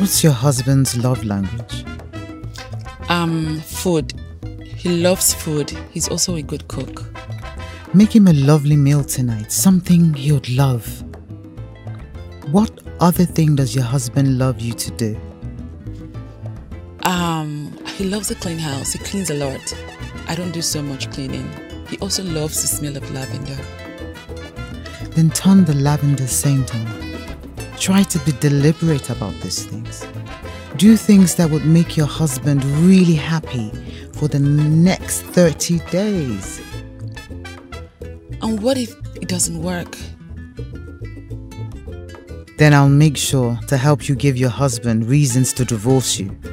What's your husband's love language? Food. He loves food. He's also a good cook. Make him a lovely meal tonight, something he would love. What other thing does your husband love you to do? He loves a clean house. He cleans a lot. I don't do so much cleaning. He also loves the smell of lavender. Then turn the lavender scent on. Try to be deliberate about these things. Do things that would make your husband really happy for the next 30 days. And what if it doesn't work? Then I'll make sure to help you give your husband reasons to divorce you.